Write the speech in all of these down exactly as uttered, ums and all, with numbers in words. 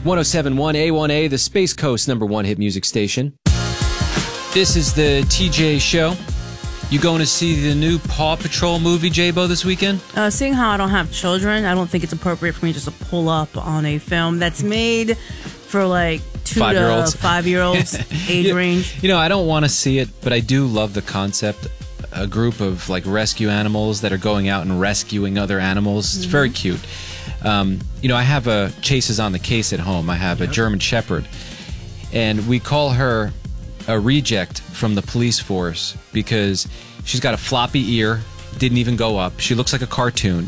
one oh seven point one A one A, the Space Coast number one hit music station. This is the T J Show. You going to see the new Paw Patrol movie, J-Bo, this weekend? Uh, seeing how I don't have children, I don't think it's appropriate for me just to pull up on a film that's made for like two Five-year-olds. to five-year-olds age you, range. You know, I don't want to see it, but I do love the concept. A group of like rescue animals that are going out and rescuing other animals. It's mm-hmm. very cute. Um, you know, I have a Chases on the Case at home. I have yep. a German Shepherd, and we call her a reject from the police force because she's got a floppy ear, didn't even go up. She looks like a cartoon.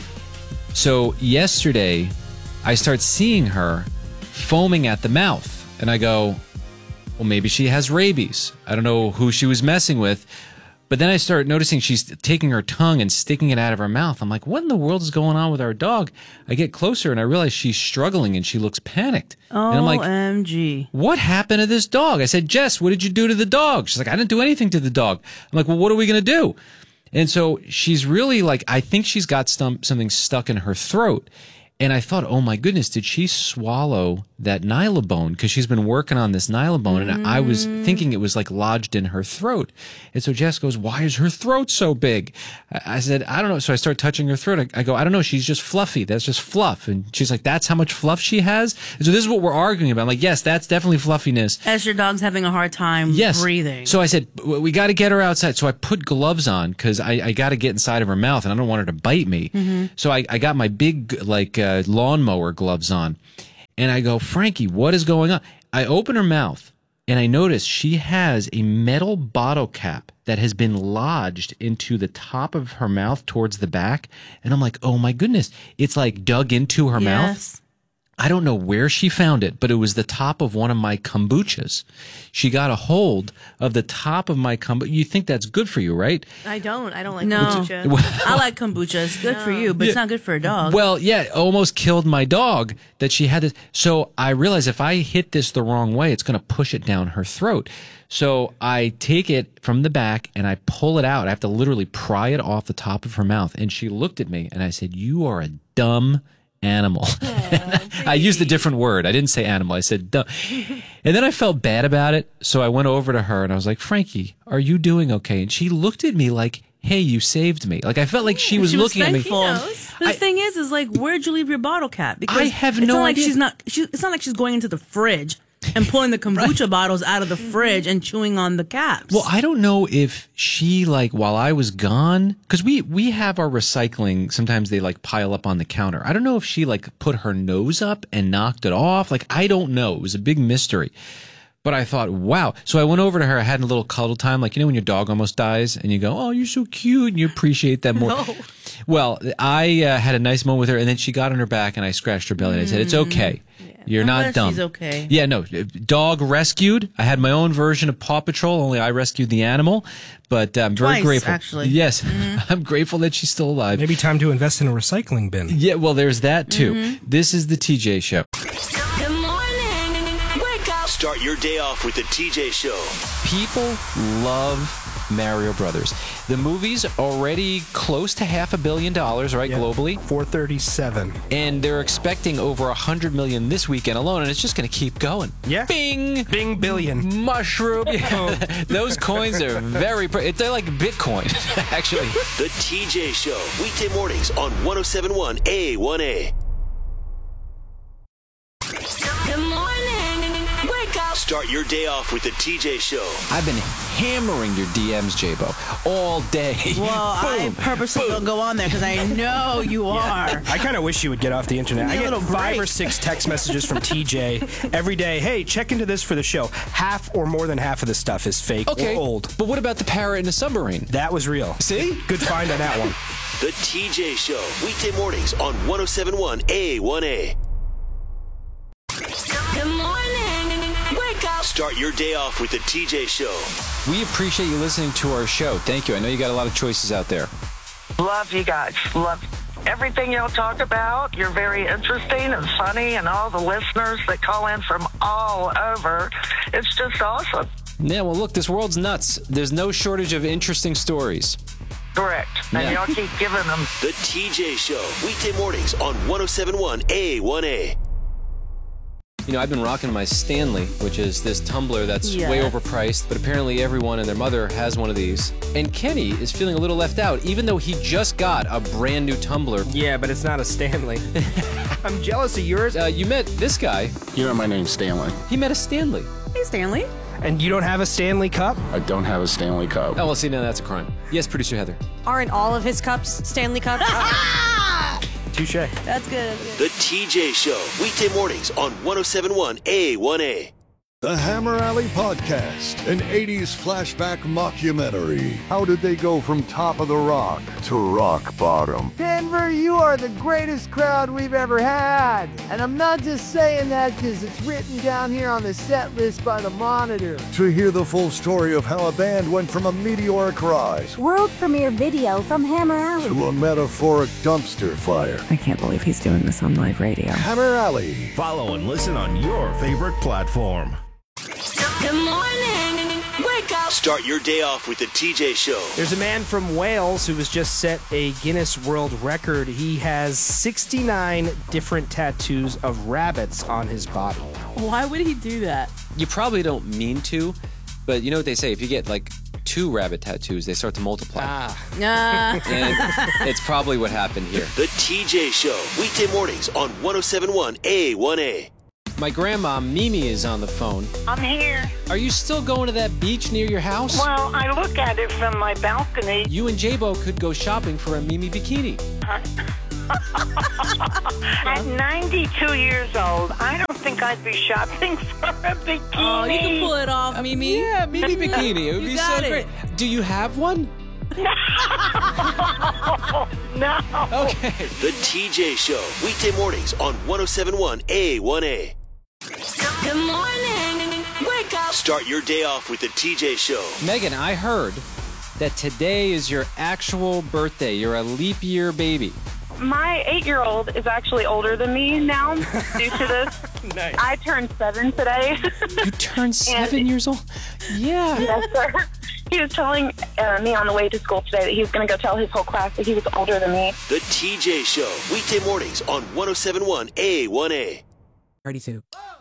So yesterday, I start seeing her foaming at the mouth, and I go, well, maybe she has rabies. I don't know who she was messing with. But then I start noticing she's taking her tongue and sticking it out of her mouth. I'm like, what in the world is going on with our dog? I get closer and I realize she's struggling and she looks panicked. O and I'm like, O M G. What happened to this dog? I said, Jess, what did you do to the dog? She's like, I didn't do anything to the dog. I'm like, well, what are we going to do? And so she's really like, I think she's got some, something stuck in her throat. And I thought, oh my goodness, did she swallow that Nylabone? Because she's been working on this Nylabone, mm. and I was thinking it was like lodged in her throat. And so Jess goes, why is her throat so big? I said, I don't know. So I start touching her throat. I go, I don't know. She's just fluffy. That's just fluff. And she's like, that's how much fluff she has? And so this is what we're arguing about. I'm like, yes, that's definitely fluffiness. As your dog's having a hard time yes. breathing. So I said, we got to get her outside. So I put gloves on because I, I got to get inside of her mouth, and I don't want her to bite me. Mm-hmm. So I, I got my big, like, uh, lawnmower gloves on. And I go, Frankie, what is going on? I open her mouth, and I notice she has a metal bottle cap that has been lodged into the top of her mouth towards the back. And I'm like, oh my goodness, it's like dug into her yes. mouth. I don't know where she found it, but it was the top of one of my kombuchas. She got a hold of the top of my kombucha. You think that's good for you, right? I don't. I don't like no. kombucha. Well, I like kombucha. It's good no. for you, but yeah. it's not good for a dog. Well, yeah, it almost killed my dog that she had this. So I realized if I hit this the wrong way, it's going to push it down her throat. So I take it from the back and I pull it out. I have to literally pry it off the top of her mouth. And she looked at me and I said, you are a dumb animal. Aww, I used a different word. I didn't say animal. I said dumb. And then I felt bad about it. So I went over to her and I was like, Frankie, are you doing okay? And she looked at me like, hey, you saved me. Like I felt like she was she looking was at me. But the I, thing is, is like, where'd you leave your bottle cap? Because I have it's no not like idea. She's not, she, it's not like she's going into the fridge and pulling the kombucha right. bottles out of the fridge and chewing on the caps. Well, I don't know if she, like, while I was gone, because we, we have our recycling, sometimes they, like, pile up on the counter. I don't know if she, like, put her nose up and knocked it off. Like, I don't know. It was a big mystery. But I thought, wow. So I went over to her. I had a little cuddle time. Like, you know when your dog almost dies and you go, oh, you're so cute, and you appreciate them more. No. Well, I uh, had a nice moment with her, and then she got on her back, and I scratched her belly, and I said, it's okay. Yeah. You're I'm not glad dumb. She's okay. Yeah, no. Dog rescued. I had my own version of Paw Patrol, only I rescued the animal. But I'm very Twice, grateful. actually. Yes. Mm-hmm. I'm grateful that she's still alive. Maybe time to invest in a recycling bin. Yeah, well, there's that, too. Mm-hmm. This is the T J Show. Good morning. Wake up. Start your day off with the T J Show. People love Mario Brothers. The movie's already close to half a billion dollars, right, yeah. globally? four thirty-seven. And they're expecting over a hundred million this weekend alone, and it's just going to keep going. Yeah. Bing! Bing billion. Mushroom. Yeah. Those coins are very, pr- they're like Bitcoin, actually. The T J Show, weekday mornings on one oh seven point one A one A. Good morning. Wake up. Start your day off with the T J Show. I've been hammering your D Ms, J-Bo, all day. Well, I purposely boom. don't go on there because I know you are. Yeah. I kind of wish you would get off the internet. I get five break. or six text messages from T J every day. Hey, check into this for the show. Half or more than half of the stuff is fake okay. or old. But what about the parrot in the submarine? That was real. See? Good find on that one. The T J Show, weekday mornings on one oh seven point one A one A. Good morning. Wake up. Start your day off with the T J Show. We appreciate you listening to our show. Thank you. I know you got a lot of choices out there. Love you guys. Love everything y'all talk about. You're very interesting and funny, and all the listeners that call in from all over. It's just awesome. Yeah, well, look, this world's nuts. There's no shortage of interesting stories. Correct. And yeah. y'all keep giving them. The T J Show, weekday mornings on one oh seven point one A one A. You know, I've been rocking my Stanley, which is this tumbler that's Yes. way overpriced, but apparently everyone and their mother has one of these. And Kenny is feeling a little left out, even though he just got a brand new tumbler. Yeah, but it's not a Stanley. I'm jealous of yours. Uh, you met this guy. You know my name's Stanley. He met a Stanley. Hey, Stanley. And you don't have a Stanley Cup? I don't have a Stanley Cup. Oh, well, see, now that's a crime. Yes, producer Heather. Aren't all of his cups Stanley Cups? Touche. That's good. The T J Show, weekday mornings on one oh seven point one A one A. The Hammer Alley Podcast, an eighties flashback mockumentary. How did they go from top of the rock to rock bottom? Denver, you are the greatest crowd we've ever had. And I'm not just saying that because it's written down here on the set list by the Monitor. To hear the full story of how a band went from a meteoric rise World premiere video from Hammer Alley to a metaphoric dumpster fire. I can't believe he's doing this on live radio. Hammer Alley. Follow and listen on your favorite platform. Good morning. Wake up. Start your day off with the T J Show. There's a man from Wales who has just set a Guinness World Record. He has sixty-nine different tattoos of rabbits on his body. Why would he do that? You probably don't mean to, but you know what they say? If you get like two rabbit tattoos, they start to multiply. Ah. Nah. And it's probably what happened here. The T J Show, weekday mornings on one oh seven point one A one A. My grandma, Mimi, is on the phone. I'm here. Are you still going to that beach near your house? Well, I look at it from my balcony. You and J-Bo could go shopping for a Mimi bikini. At ninety-two years old, I don't think I'd be shopping for a bikini. Oh, you can pull it off, Mimi. Yeah, Mimi bikini. It would You be got so it. great. Do you have one? No. Okay. The T J Show, weekday mornings on one oh seven point one A one A. Good morning. Wake up. Start your day off with the T J Show. Megan, I heard that today is your actual birthday. You're a leap year baby. My eight-year-old is actually older than me now due to this. Nice. I turned seven today. You turned seven And- years old? Yeah. Yes, sir. He was telling uh, me on the way to school today that he was going to go tell his whole class that he was older than me. The T J Show, weekday mornings on one oh seven point one A one A. thirty-two.